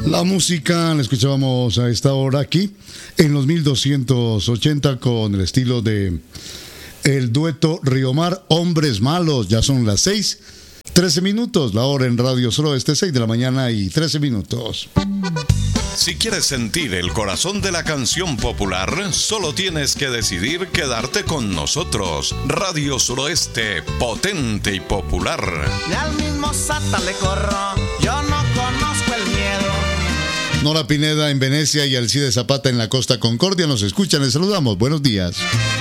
La música la escuchábamos a esta hora aquí en los 1280 con el estilo de el dueto Riomar, Hombres Malos. Ya son las 6:13 minutos, la hora en Radio Suroeste, 6 de la mañana y 13 minutos. Si quieres sentir el corazón de la canción popular, solo tienes que decidir quedarte con nosotros. Radio Suroeste, potente y popular. Y al mismo Sata le corro, yo no conozco el miedo. Nora Pineda en Venecia y Alcide Zapata en la Costa Concordia nos escuchan, les saludamos, buenos días.